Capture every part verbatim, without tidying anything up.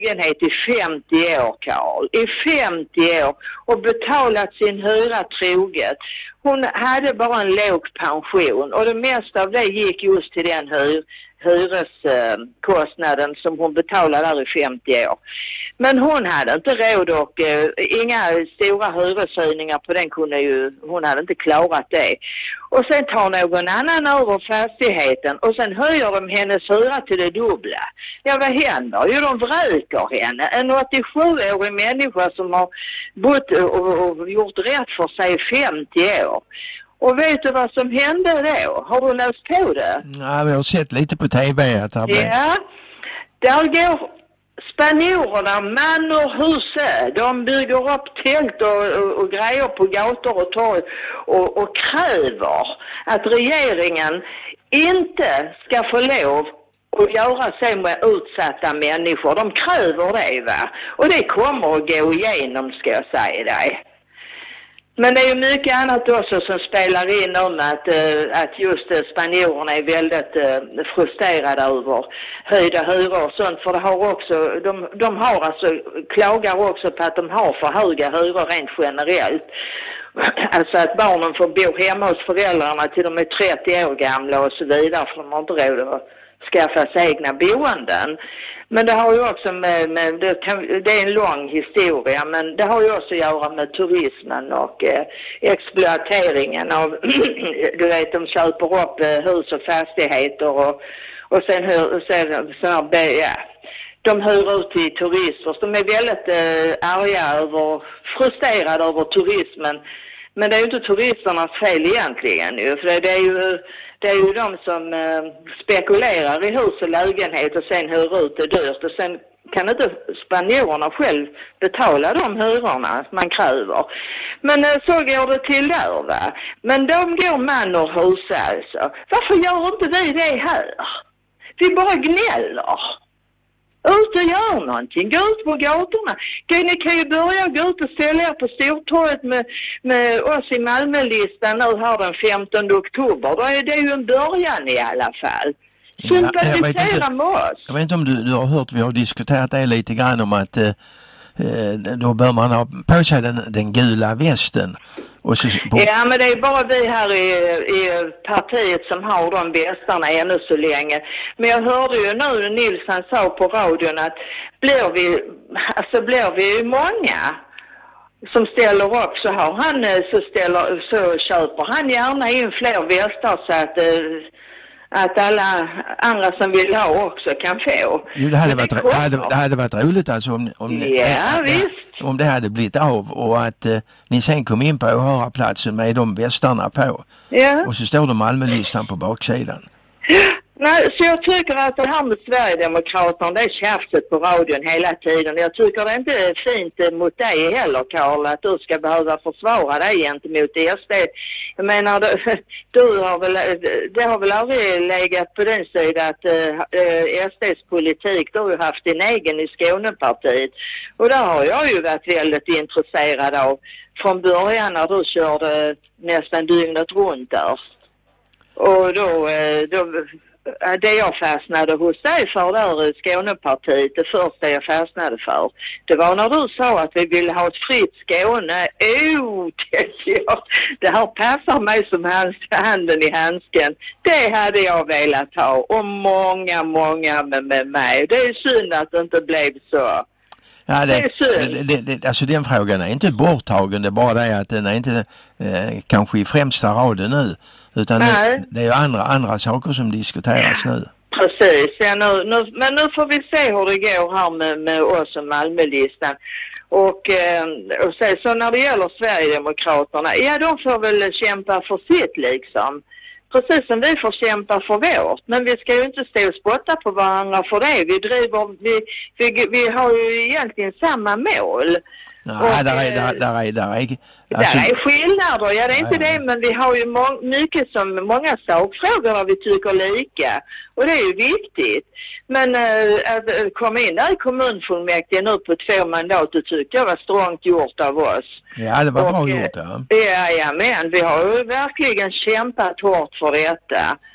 lägenhet i femtio år, Karl. I femtio år. Och betalat sin hyra troget. Hon hade bara en låg pension. Och det mesta av det gick just till den hyr, hyreskostnaden eh, som hon betalade där i femtio år. Men hon hade inte råd och eh, inga stora hyreshöjningar på den kunde ju, hon hade inte klarat det. Och sen tar någon annan över fastigheten och sen höjer de hennes hyra till det dubbla. Ja, vad händer? Jo, de vräker henne. En åttiosjuårig människa som har bott och, och gjort rätt för sig i femtio år. Och vet du vad som hände då? Har du läst på det? Ja, vi har sett lite på tv att det blir... Ja, där går spanjorerna, man och huset. De bygger upp tält och, och, och grejer på gator och torg och, och kräver att regeringen inte ska få lov att göra sig med utsatta människor. De kräver det, va? Och det kommer att gå igenom, ska jag säga dig. Men det är ju mycket annat också som spelar in om att, uh, att just uh, spanjorerna är väldigt uh, frustrerade över höjda hyror och sånt. För det har också, de, de har alltså, klagar också på att de har för höga hyror rent generellt. Alltså att barnen får bo hemma hos föräldrarna till de är trettio år gamla och så vidare, för de har inte råd att skaffa sig egna boenden. Men det har ju också med, med det, kan, det är en lång historia, men det har ju också att göra med turismen och eh, exploateringen av, du vet, de köper upp eh, hus och fastigheter och, och sen hur, sen, så, ja, de hyr ut till turister. De är väldigt eh, arga över, frustrerade över turismen. Men det är ju inte turisternas fel egentligen ju, för det är ju Det är ju de som eh, spekulerar i hus och lägenhet och sen hyr ut det dyrt. Och sen kan inte spanjorerna själv betala de hyrorna man kräver. Men eh, så går det till där, va. Men de går man och husa alltså. Varför gör inte vi det här? Vi bara gnäller. Ut och gör någonting. Gå ut på gatorna. Ni kan ju börja gå ut och ställa er på Stortorget med, med oss i Malmölistan nu här den femtonde oktober. Då är det ju en början i alla fall. Sympatisera med oss. Jag vet inte om du, du har hört, vi har diskuterat det lite grann om att eh, då bör man ha på sig den, den gula västen. Och så, på... Ja, men det är bara vi här i, i partiet som har de västarna ännu så länge. Men jag hörde ju nu Nilsson sa på radion att blir vi, alltså blir vi många som ställer upp, så har han så, ställer, så köper han gärna in fler västar så att att alla andra som vill ha också kan få. Jo, det hade, varit, det hade, det hade varit roligt alltså om, om, ja, äh, visst. om det hade blivit av och att eh, ni sen kom in på åhörarplatsen med de västarna på. Ja. Och så står de Malmölistan på baksidan. Nej, så jag tycker att det här med Sverigedemokraterna, det är tjafset på radion hela tiden. Jag tycker det är inte fint mot dig heller, Karl, att du ska behöva försvara dig gentemot S D. Jag menar, du, du har väl, det har väl aldrig legat på den sidan att äh, S D:s politik, du har ju haft din egen i Skånepartiet. Och där har jag ju varit väldigt intresserad av från början när du körde nästan dygnet runt där. Och då, då det jag fastnade hos dig för där i Skånepartiet, det första jag fastnade för, det var när du sa att vi ville ha ett fritt Skåne. Oh, det här passar mig som handen i handsken. Det hade jag velat ha, och många, många med, med mig. Det är synd att det inte blev så. Ja, det, det, det, det, alltså den frågan är inte borttagen, det är bara det att den är inte eh, kanske i främsta raden nu, utan det, det är ju andra, andra saker som diskuteras nu. Precis, ja, nu, nu, men nu får vi se hur det går här med, med oss och Malmölistan. Och, eh, och så, så när det gäller Sverigedemokraterna, ja, de får väl kämpa för sitt liksom. Precis som vi får kämpa för vårt. Men vi ska ju inte stå och spotta på varandra för det. Vi driver, vi, vi, vi har ju egentligen samma mål. Nej, och, där är, där, där är, där är, alltså, där är skillnader, ja det är inte nej, det, men vi har ju må- mycket som, många sakfrågor där vi tycker lika. Och det är ju viktigt. Men äh, att komma in där i kommunfullmäktige nu på två mandat, det tyckte jag var strångt gjort av oss. Ja, det var och, bra gjort, ja. Ja, ja, men vi har ju verkligen kämpat hårt för detta.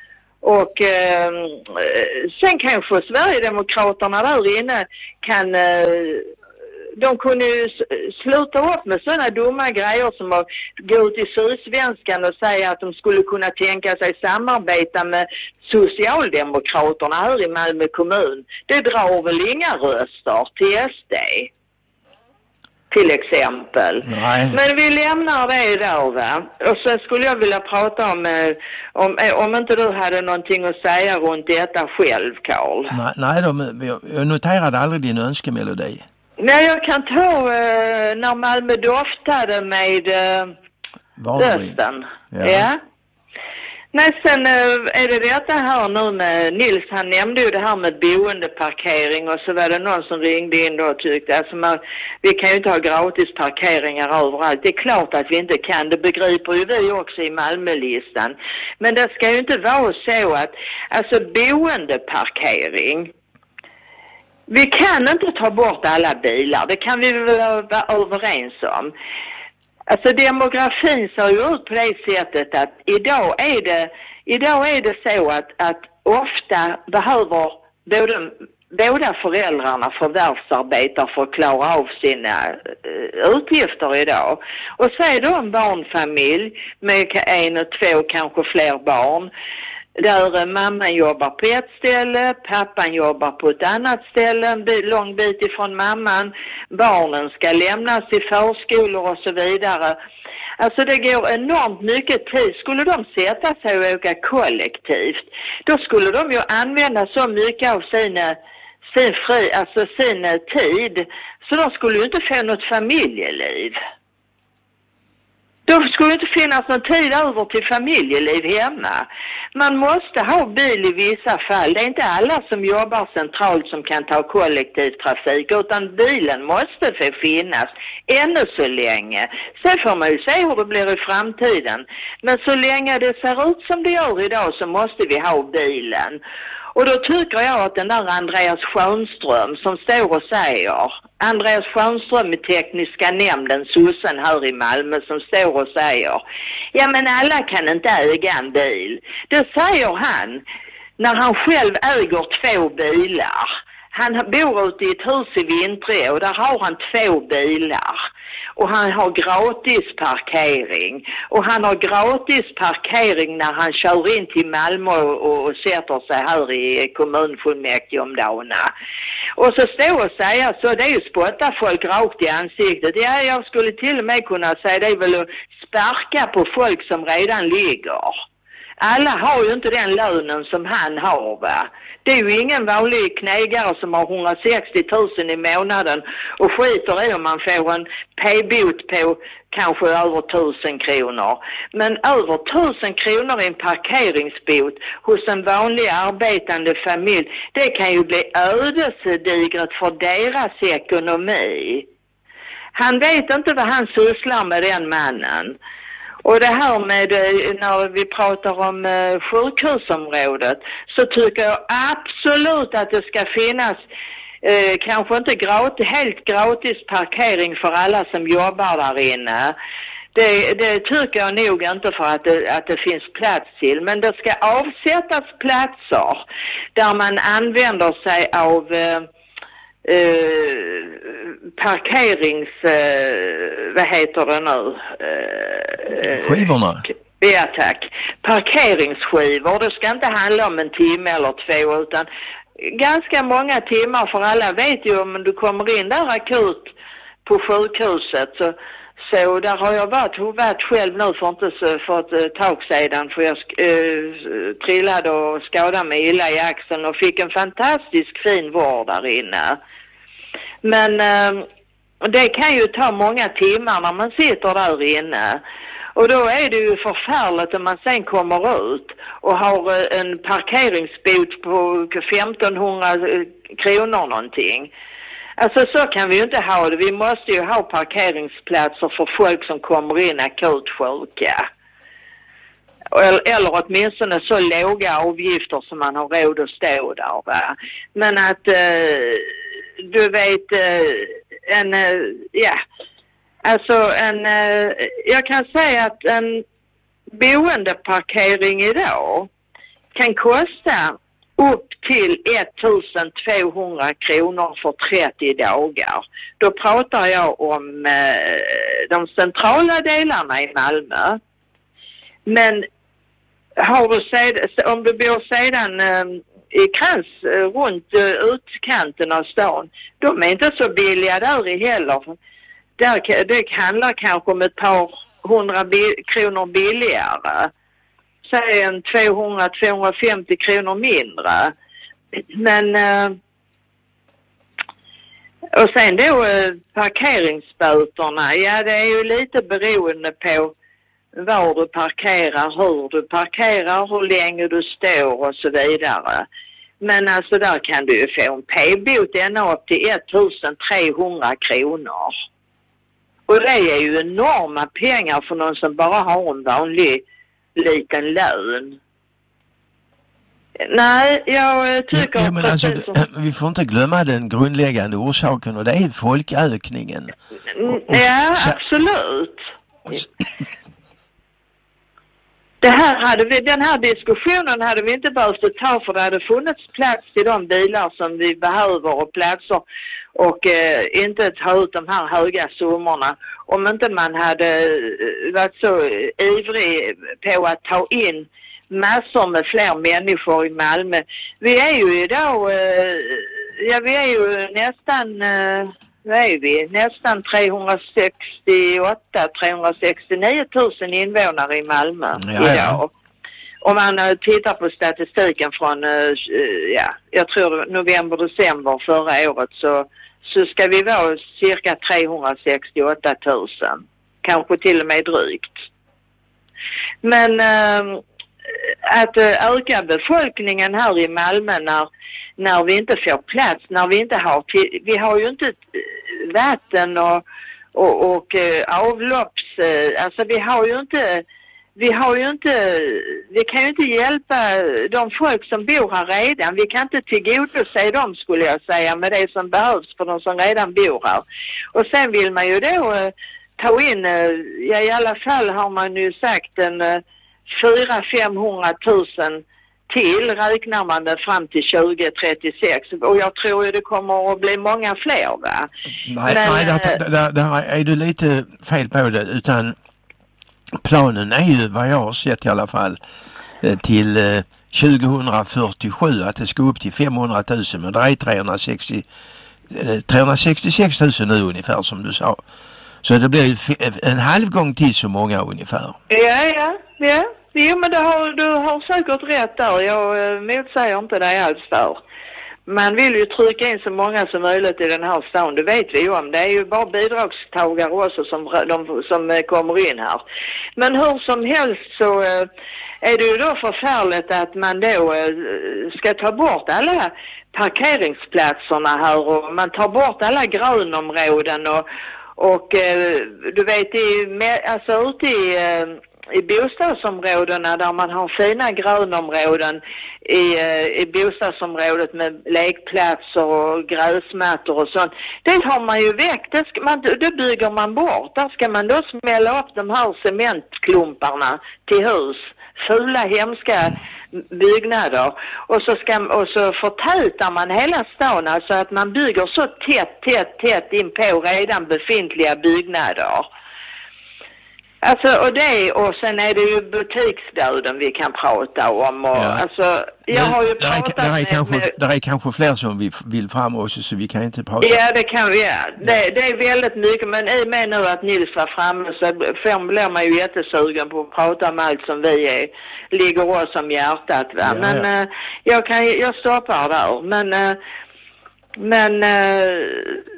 Och eh, sen kanske Sverigedemokraterna där inne kan... Eh, de kunde ju sluta upp med sådana dumma grejer som att gå ut i Sydsvenskan och säga att de skulle kunna tänka sig samarbeta med Socialdemokraterna här i Malmö kommun. Det drar väl inga röster till S D till exempel. Nej. Men vi lämnar det idag, va? Och så skulle jag vilja prata om, om om inte du hade någonting att säga runt detta själv, Carl. Nej, nej de, jag noterade aldrig din önskemelodi. Nej, jag kan ta uh, när Malmö doftade med uh, rösten. Ja. ja. Nej, sen uh, är det detta här nu med Nils, han nämnde ju det här med boendeparkering och så var det någon som ringde in då och tyckte alltså man, vi kan ju inte ha gratis parkeringar överallt. Det är klart att vi inte kan, det begriper ju vi också i Malmölistan. Men det ska ju inte vara så att alltså boendeparkering, vi kan inte ta bort alla bilar, det kan vi väl vara överens om. Alltså demografin ser ju ut på det sättet att idag är det, idag är det så att, att ofta behöver både, båda föräldrarna förvärvsarbeta för att klara av sina uh, utgifter idag. Och så är det en barnfamilj med en och två, kanske fler barn. Där mamman jobbar på ett ställe, pappan jobbar på ett annat ställe, en bit, lång bit ifrån mamman. Barnen ska lämnas i förskolor och så vidare. Alltså det går enormt mycket tid. Skulle de sätta sig och åka kollektivt, då skulle de ju använda så mycket av sina, sin, fri, alltså sin tid. Så de skulle ju inte få något familjeliv. Då skulle inte finnas någon tid över till familjeliv hemma. Man måste ha bil i vissa fall. Det är inte alla som jobbar centralt som kan ta kollektivtrafik, utan bilen måste få finnas ännu så länge. Sen får man ju se hur det blir i framtiden. Men så länge det ser ut som det gör idag så måste vi ha bilen. Och då tycker jag att den där Andreas Schönström som står och säger, Andreas Schönström i tekniska nämnden, sossen här i Malmö, som står och säger, ja men alla kan inte äga en bil. Det säger han när han själv äger två bilar. Han bor ute i ett hus i Vintré och där har han två bilar. Och han har gratis parkering. Och han har gratis parkering när han kör in till Malmö och, och sätter sig här i kommunfullmäktige om dagarna. Och så stå och säga så, det är ju spotta folk rakt i ansiktet. Ja, jag skulle till och med kunna säga det är väl att sparka på folk som redan ligger. Alla har ju inte den lönen som han har, va. Det är ju ingen vanlig knägare som har hundrasextio tusen i månaden och skiter i om man får en p-bot på kanske över tusen kronor. Men över tusen kronor i en parkeringsbot hos en vanlig arbetande familj, det kan ju bli ödesdigert för deras ekonomi. Han vet inte vad han sysslar med, den mannen. Och det här med, när vi pratar om eh, sjukhusområdet, så tycker jag absolut att det ska finnas eh, kanske inte gratis, helt gratis parkering för alla som jobbar där inne. Det, det tycker jag nog inte för att det, att det finns plats till. Men det ska avsättas platser där man använder sig av... Eh, Uh, parkerings uh, vad heter det nu uh, skivorna. Ja tack, parkeringsskivor. Det ska inte handla om en timme eller två utan ganska många timmar, för alla vet ju om du kommer in där akut på sjukhuset så, så där har jag varit, varit själv nu för inte så, för ett tag sedan för jag uh, trillade och skadade mig illa i axeln och fick en fantastisk fin vård där inne. Men uh, det kan ju ta många timmar när man sitter där inne. Och då är det ju förfärligt om man sen kommer ut och har uh, en parkeringsbot på femtonhundra kronor någonting. Alltså så kan vi ju inte ha det. Vi måste ju ha parkeringsplatser för folk som kommer in akut sjuka. Eller, eller åtminstone så låga avgifter som man har råd att stå där, va? Men att... Uh, du vet, en, ja, alltså en, jag kan säga att en boendeparkering idag kan kosta upp till ettusentvåhundra kronor för trettio dagar. Då pratar jag om eh, de centrala delarna i Malmö. Men har du sed, om du bor sedan eh, i krans eh, runt eh, utkanten av stan, de är inte så billiga där i heller. Där, det handlar kanske om ett par hundra bi- kronor billigare. Säg en tvåhundra till tvåhundrafemtio kronor mindre. Men eh, och sen då eh, parkeringsböterna, ja det är ju lite beroende på var du parkerar, hur du parkerar, hur länge du står och så vidare. Men alltså där kan du ju få en p-bot ända upp till ettusentrehundra kronor. Och det är ju enorma pengar för någon som bara har en vanlig liten lön. Nej, jag tycker... Ja, men alltså, vi får inte glömma den grundläggande orsaken och det är folkökningen. Och, och, ja, så... absolut. Det här hade vi, den här diskussionen hade vi inte behövt ta, för det hade funnits plats till de bilar som vi behöver och platser och eh, inte ta ut de här höga summorna. Om inte man hade varit så ivrig på att ta in massor med fler människor i Malmö. Vi är ju idag, eh, ja vi är ju nästan, eh, vad är vi? Nästan trehundrasextioåtta till trehundrasextionio tusen invånare i Malmö ja, idag. Ja. Om man uh, tittar på statistiken från, uh, ja, jag tror november, december förra året så, så ska vi vara cirka trehundrasextioåtta tusen. Kanske till och med drygt. Men uh, att uh, öka befolkningen här i Malmö när, när vi inte får plats, när vi inte har, till, vi har ju inte vatten och, och, och uh, avlopps, uh, alltså vi har ju inte Vi har ju inte, vi kan ju inte hjälpa de folk som bor här redan. Vi kan inte tillgodose dem, skulle jag säga, med det som behövs för de som redan bor här. Och sen vill man ju då uh, ta in, uh, ja i alla fall har man ju sagt en uh, fyra till femhundra tusen till räknar man det fram till tjugo trettiosex. Och jag tror ju det kommer att bli många fler, va? Nej, Men, nej där, där, där, där är du lite fel på det, utan planen är ju, vad jag har sett i alla fall, till eh, tjugohundrafyrtiosju att det ska upp till femhundratusen, men det är trehundrasextio, eh, trehundrasextiosex tusen nu ungefär som du sa. Så det blir ju en halv gång till så många ungefär. Ja, ja, ja. Jo, men du har, du har säkert rätt där. Jag eh, motsäger inte dig alls där. Man vill ju trycka in så många som möjligt i den här stan, det vet vi ju om. Det är ju bara bidragstagare också som, de, som kommer in här. Men hur som helst så äh, är det ju då förfärligt att man då äh, ska ta bort alla parkeringsplatserna här och man tar bort alla grönområden och, och äh, du vet, i, med, alltså ute i... Äh, i bostadsområdena där man har fina grönområden i, i bostadsområdet med lekplatser och gräsmattor och sånt. Det har man ju väckt. Det, ska man, det bygger man bort. Där ska man då smälla upp de här cementklumparna till hus. Fula, hemska byggnader. Och så, ska, och så förtätar man hela stan. Alltså att man bygger så tätt, tätt, tätt in på redan befintliga byggnader. Alltså, och det, och sen är det ju butiksdöden vi kan prata om. Och, ja. Alltså, jag men, har ju pratat pratat där är, med, kanske, med... där är kanske fler som vi vill fram också, så vi kan inte prata. Ja, det kan vi, ja. Det, det är väldigt mycket, men i och med nu att Nils var framme så blir man ju jättesugen på att prata om allt som vi är, ligger oss om hjärtat. Va? Ja, men ja. Uh, jag, kan, jag stoppar där. Men, uh, men uh,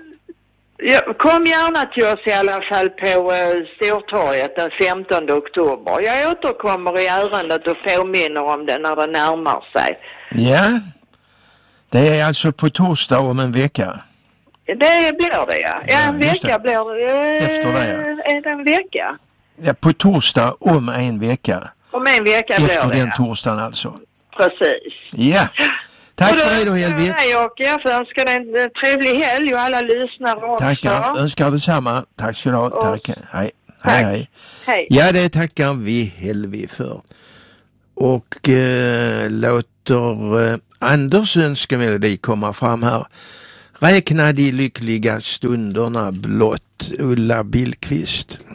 ja, kom gärna till oss i alla fall på uh, Stortorget den femtonde oktober. Jag återkommer i ärendet och påminner om det när det närmar sig. Ja, det är alltså på torsdag om en vecka. Det blir det, ja. Ja, en ja, vecka blir det. Uh, Efter det, ja. Är det en vecka? Ja, på torsdag om en vecka. Om en vecka blir det, Efter den ja. torsdagen alltså. Precis. Ja. Tack för dig då, Helvig. Jag, jag önskar dig en trevlig helg och alla lyssnare också. Tackar, önskar detsamma. Tack ska du ha. Tack. Hej. Hej, hej. Hej. Ja, det tackar vi Helvig för. och eh, låter eh, Anders önskemelodi komma fram här. Räkna de lyckliga stunderna blott, Ulla Billqvist.